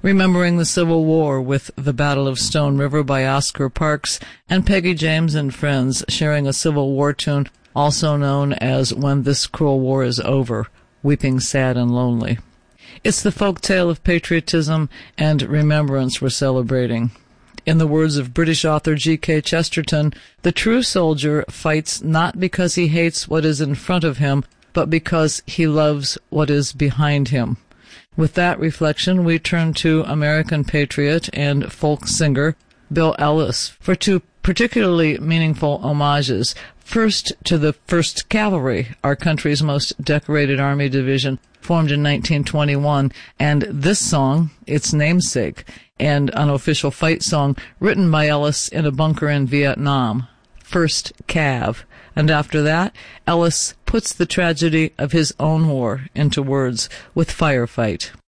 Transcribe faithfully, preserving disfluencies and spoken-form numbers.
Remembering the Civil War with The Battle of Stone River by Oscar Parks, and Peggy James and Friends sharing a Civil War tune also known as When This Cruel War Is Over, Weeping Sad and Lonely. It's the folk tale of patriotism and remembrance we're celebrating. In the words of British author G K Chesterton, the true soldier fights not because he hates what is in front of him, but because he loves what is behind him. With that reflection, we turn to American patriot and folk singer Bill Ellis for two particularly meaningful homages. First, to the First Cavalry, our country's most decorated Army division, formed in nineteen twenty-one, and this song, its namesake, and an official fight song written by Ellis in a bunker in Vietnam, First Cav. And after that, Ellis puts the tragedy of his own war into words with Firefight.